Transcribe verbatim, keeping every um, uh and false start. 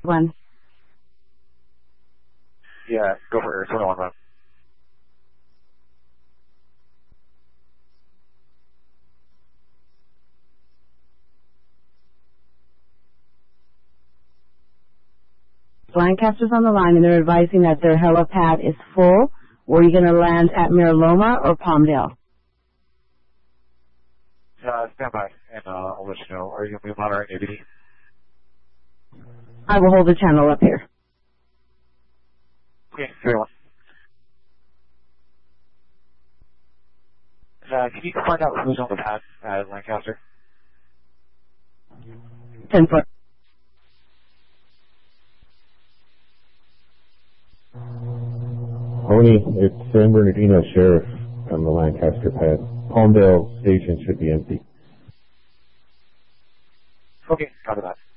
One. Yeah, go for Air twenty-one, man. Lancaster's on the line, and they're advising that their helipad is full. Were you going to land at Miraloma or Palmdale? Uh, stand by, and uh, I'll let you know. Are you going to be monitoring A B D? I will hold the channel up here. Okay, very well. Uh, can you find out who's on the pad at Lancaster? Ten foot. Tony, it's San Bernardino Sheriff on the Lancaster pad. Palmdale station should be empty. Okay, copy that.